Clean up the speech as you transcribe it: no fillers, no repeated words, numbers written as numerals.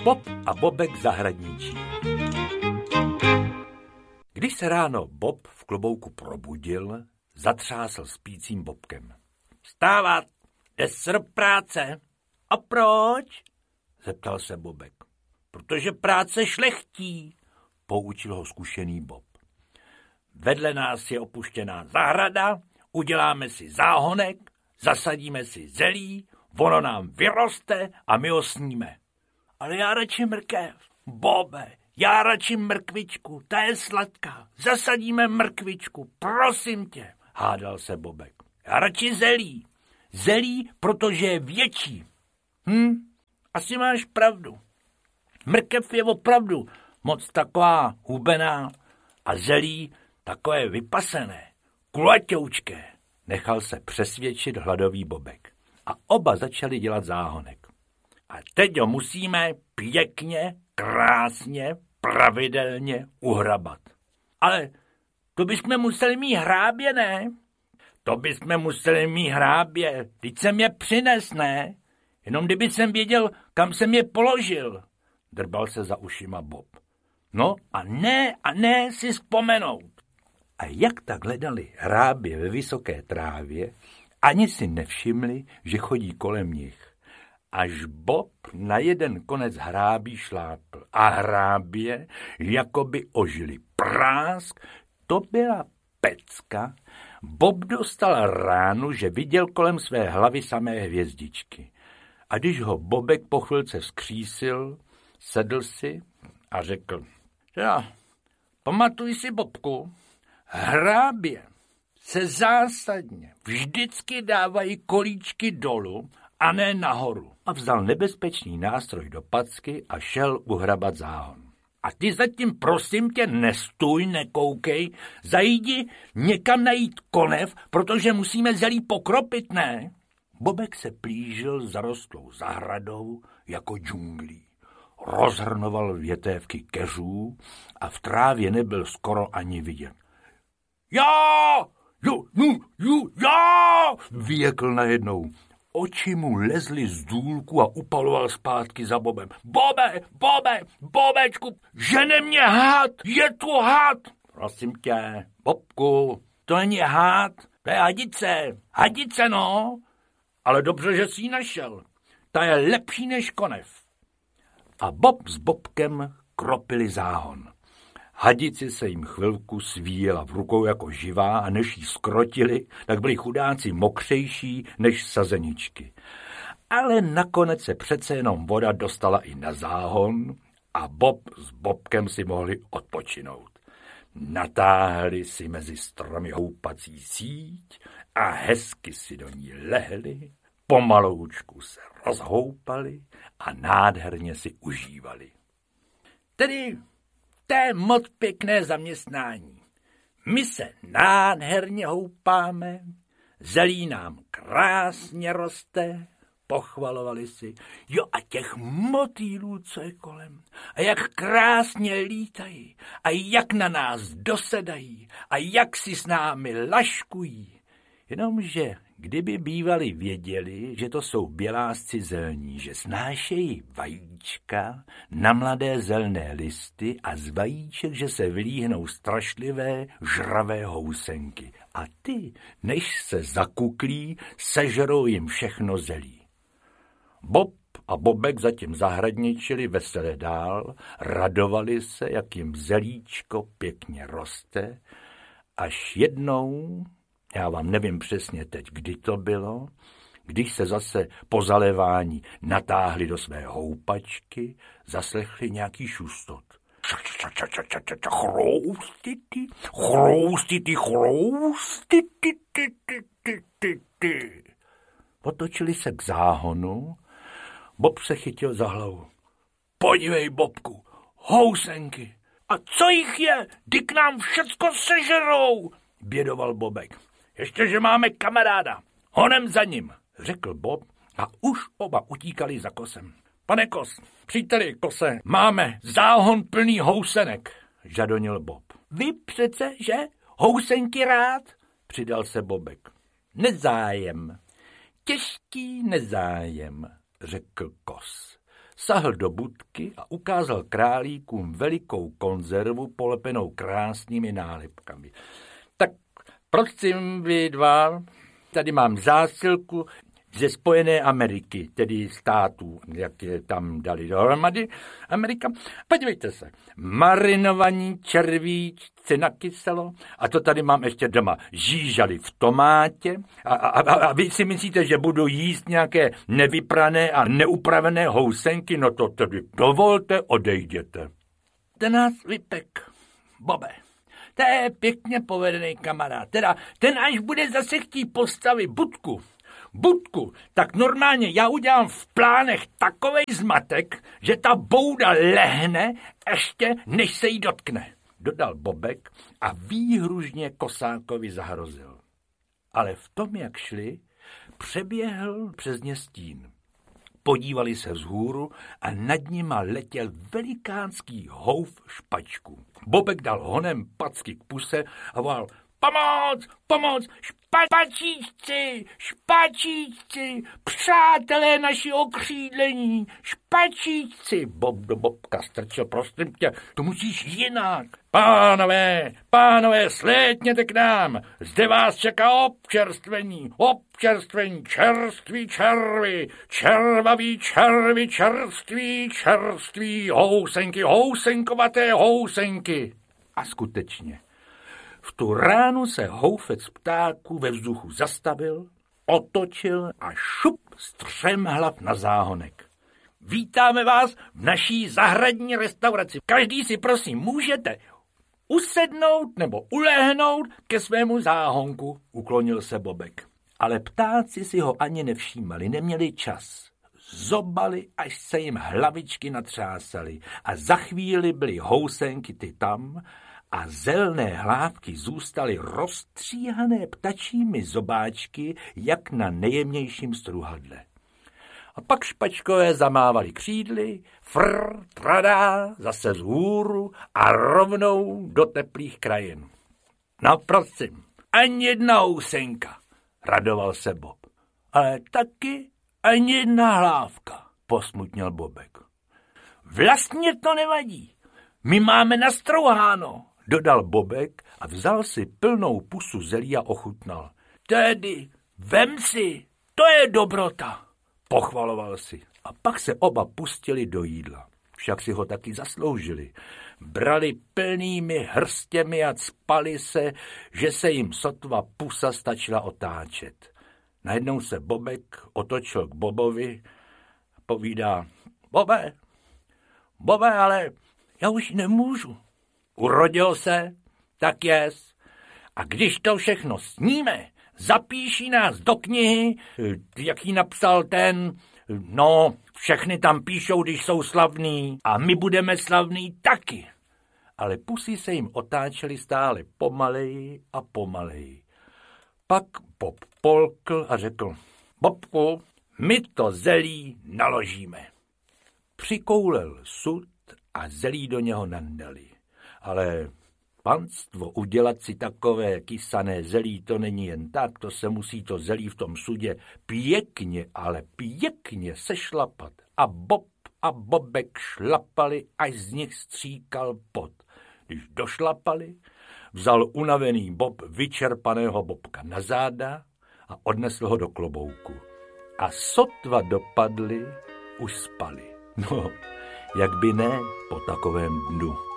Bob a Bobek zahradničí. Když se ráno Bob v klobouku probudil, zatřásl spícím Bobkem. Vstávat, jdeš se do práce. A proč? Zeptal se Bobek. Protože práce šlechtí, poučil ho zkušený Bob. Vedle nás je opuštěná zahrada, uděláme si záhonek, zasadíme si zelí, ono nám vyroste a my ho sníme. Ale já radši mrkev, Bobe, já radši mrkvičku, ta je sladká, zasadíme mrkvičku, prosím tě, hádal se Bobek. Já radši zelí, protože je větší. Asi máš pravdu. Mrkev je opravdu moc taková hubená a zelí takové vypasené, kulatoučké, nechal se přesvědčit hladový Bobek. A oba začali dělat záhonek. A teď ho musíme pěkně, krásně, pravidelně uhrabat. Ale to bychom museli mít hrábě, ne? To bychom museli mít hrábě, teď jsem je přines, ne? Jenom kdyby jsem věděl, kam jsem je položil, drbal se za ušima Bob. No a ne si vzpomenout. A jak tak hledali hrábě ve vysoké trávě, ani si nevšimli, že chodí kolem nich. Až Bob na jeden konec hrábí šlápl a hrábě jakoby ožili. Prásk, to byla pecka. Bob dostal ránu, že viděl kolem své hlavy samé hvězdičky. A když ho Bobek po chvilce vzkřísil, sedl si a řekl, pamatuj si, Bobku, hrábě se zásadně vždycky dávají kolíčky dolů a ne nahoru. A vzal nebezpečný nástroj do packy a šel uhrabat záhon. A ty zatím prosím tě nestůj, nekoukej, zajdi někam najít konev, protože musíme zelí pokropit, ne? Bobek se plížil zarostlou zahradou jako džunglí. Rozhrnoval větévky keřů a v trávě nebyl skoro ani vidět. Já! Vyjekl najednou. Oči mu lezly z důlku a upaloval zpátky za Bobem. Bobečku, žene mě had, je tu had. Prosím tě, Bobku, to není had, to je hadice, no. Ale dobře, že jsi ji našel, ta je lepší než konev. A Bob s Bobkem kropili záhon. Hadici se jim chvilku svíjela v rukou jako živá a než jí skrotili, tak byli chudáci mokřejší než sazeničky. Ale nakonec se přece jenom voda dostala i na záhon a Bob s Bobkem si mohli odpočinout. Natáhli si mezi stromy houpací síť a hezky si do ní lehli, pomaloučku se rozhoupali a nádherně si užívali. Tedy to je moc pěkné zaměstnání. My se nádherně houpáme, zelí nám krásně roste, pochvalovali si. Jo a těch motýlů, co je kolem, a jak krásně lítají, a jak na nás dosedají, a jak si s námi laškují. Jenomže kdyby bývali věděli, že to jsou bělásci zelní, že snášejí vajíčka na mladé zelné listy a z vajíček, že se vylíhnou strašlivé žravé housenky. A ty, než se zakuklí, sežerou jim všechno zelí. Bob a Bobek zatím zahradničili vesele dál, radovali se, jak jim zelíčko pěkně roste, až jednou, já vám nevím přesně teď, kdy to bylo, když se zase po zalévání natáhli do své houpačky, zaslechli nějaký šustot. Chroustity. Potočili se k záhonu, Bob se chytil za hlavu. Podívej, Bobku, housenky. A co jich je? Dyk nám všecko sežerou, bědoval Bobek. Ještě, že máme kamaráda. Honem za ním, řekl Bob a už oba utíkali za Kosem. Pane Kos, příteli Kose, máme záhon plný housenek, žadonil Bob. Vy přece, že? Housenky rád? Přidal se Bobek. Nezájem. Těžký nezájem, řekl Kos. sahl do budky a ukázal králíkům velikou konzervu polepenou krásnými nálepkami. Tak prosím vy dva, tady mám zásilku ze Spojené Ameriky, tedy států, jak je tam dali dohromady Amerika. Podívejte se, marinovaní červíčci na kyselo, a to tady mám ještě doma, žížaly v tomátě a vy si myslíte, že budu jíst nějaké nevyprané a neupravené housenky, no to tedy dovolte, odejděte. Ten nás vypek, Bobe. To je pěkně povedený kamarád, teda ten až bude zase chtít postavit budku, tak normálně já udělám v plánech takovej zmatek, že ta bouda lehne ještě, než se jí dotkne, dodal Bobek a výhružně Kosákovi zahrozil. Ale v tom, jak šli, přeběhl přes ně stín. Podívali se vzhůru a nad nima letěl velikánský houf špačků. Bobek dal honem packy k puse a volal: Pomoc, špačíčci, přátelé naši okřídlení, špačíčci. Bob do Bobka strčil: prosím tě, to musíš jinak. Pánové, slétněte k nám, zde vás čeká občerstvení, čerství červy, červaví červy, čerství housenky, housenkovaté housenky. A skutečně, v tu ránu se houfec ptáků ve vzduchu zastavil, otočil a šup střemhlav na záhonek. Vítáme vás v naší zahradní restauraci. Každý si prosím můžete usednout nebo ulehnout ke svému záhonku, uklonil se Bobek. Ale ptáci si ho ani nevšímali, neměli čas. Zobali, až se jim hlavičky natřásaly a za chvíli byly housenky ty tam a zelné hlávky zůstaly rozstříhané ptačími zobáčky, jak na nejjemnějším struhadle. A pak špačkové zamávali křídly, tradá, zase vzhůru a rovnou do teplých krajin. No prosím, ani jedna housenka, radoval se Bob. Ale taky ani jedna hlávka, posmutnil Bobek. Vlastně to nevadí, my máme nastrouháno, dodal Bobek a vzal si plnou pusu zelí a ochutnal. Tedy, vem si, to je dobrota, pochvaloval si. A pak se oba pustili do jídla. Však si ho taky zasloužili. Brali plnými hrstěmi a cpali se, že se jim sotva pusa stačila otáčet. Najednou se Bobek otočil k Bobovi a povídá: Bobe, ale já už nemůžu. Urodil se, tak jest. A když to všechno sníme, zapíší nás do knihy, jak ji napsal ten, no, všechny tam píšou, když jsou slavní, a my budeme slavní taky. Ale pusy se jim otáčely stále pomaleji a pomaleji. Pak Bob polkl a řekl: Bobku, my to zelí naložíme. Přikoulel sud a zelí do něho nandali. Ale panstvo, udělat si takové kysané zelí, to není jen tak, to se musí to zelí v tom sudě pěkně, ale pěkně sešlapat. A Bob a Bobek šlapali, až z nich stříkal pot. Když došlapali, vzal unavený Bob vyčerpaného Bobka na záda a odnesl ho do klobouku. A sotva dopadli, už spali. No, jak by ne po takovém dnu.